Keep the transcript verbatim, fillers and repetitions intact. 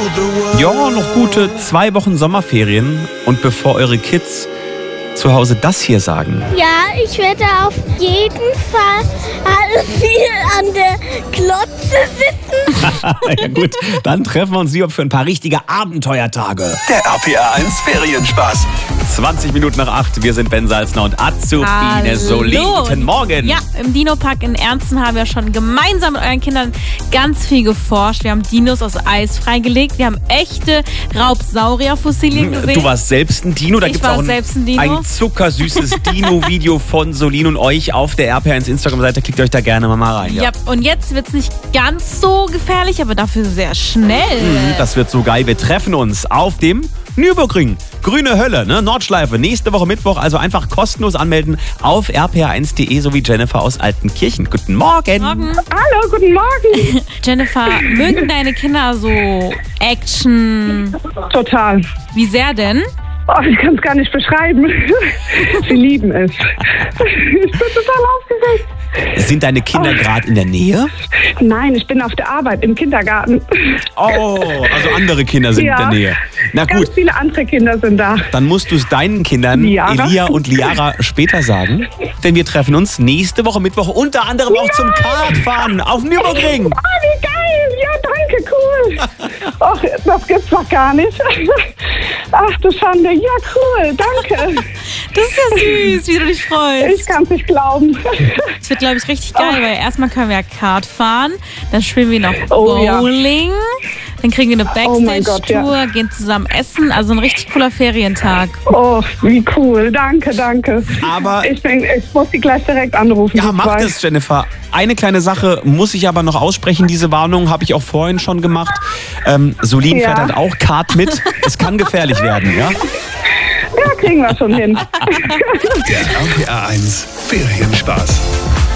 Ja, noch gute zwei Wochen Sommerferien. Und bevor eure Kids zu Hause das hier sagen. Ja, ich werde auf jeden Fall viel an der Klotze sitzen. Ja gut, dann treffen wir uns lieber für ein paar richtige Abenteuertage. Der R P R eins Ferienspaß. zwanzig Minuten nach acht, wir sind Ben Salzner und Azubine Solin. Guten Morgen. Ja, im Dino-Park in Ernsten haben wir schon gemeinsam mit euren Kindern ganz viel geforscht. Wir haben Dinos aus Eis freigelegt, wir haben echte Raubsaurierfossilien gesehen. Du warst selbst ein Dino, da Ich gibt es war auch ein, selbst ein Dino. ein zuckersüßes Dino-Video von Solin und euch auf der R P R eins Instagram-Seite. Klickt euch da gerne mal rein. Ja, Ja, und jetzt wird es nicht ganz so gefährlich, aber dafür sehr schnell. Mhm, das wird so geil. Wir treffen uns auf dem Nürburgring. Grüne Hölle, ne? Nordschleife. Nächste Woche Mittwoch. Also einfach kostenlos anmelden auf r p r eins punkt de, so wie Jennifer aus Altenkirchen. Guten Morgen. Morgen. Hallo, guten Morgen. Jennifer, mögen deine Kinder so Action? Total. Wie sehr denn? Oh, ich kann es gar nicht beschreiben. Sie lieben es. Ich bin total aufgeregt. Sind deine Kinder gerade in der Nähe? Nein, ich bin auf der Arbeit im Kindergarten. Oh, also andere Kinder sind Ja. in der Nähe. Na Ganz gut, viele andere Kinder sind da. dann musst du es deinen Kindern, Liara. Elia und Liara, später sagen. Denn wir treffen uns nächste Woche Mittwoch unter anderem auch zum Kartfahren auf dem Nürburgring. Ah, wie geil. Ja, danke, cool. Ach, das gibt's doch gar nicht. Ach du Schande. Ja, cool, danke. Das ist ja süß, wie du dich freust. Ich kann es nicht glauben. Das wird, glaube ich, richtig geil, weil erstmal können wir ja Kart fahren, dann spielen wir noch Oh, ja. Bowling, dann kriegen wir eine Oh mein Gott, Backstage-Tour, ja. gehen zusammen essen, also ein richtig cooler Ferientag. Oh, wie cool. Danke, danke. Aber Ich, denk, ich muss sie gleich direkt anrufen. ja, die mach zwei. das, Jennifer. Eine kleine Sache muss ich aber noch aussprechen. Diese Warnung habe ich auch vorhin schon gemacht. Ähm, Solin Ja. fährt halt auch Kart mit. Es kann gefährlich werden, ja? Ja, kriegen wir schon hin. Der R P R eins Ferienspaß.